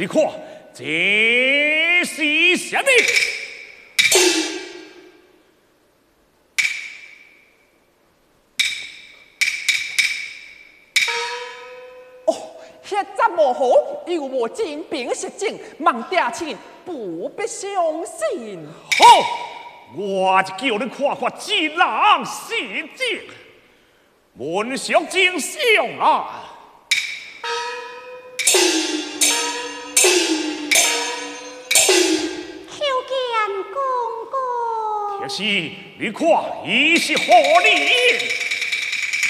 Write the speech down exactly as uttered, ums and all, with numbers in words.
你看这是什么？ 哦，血杂无好，又无精兵实证，望爹亲不必相信。 好，我就叫你看看这人是正，文相正相啊！ 可是，你看，伊是何人？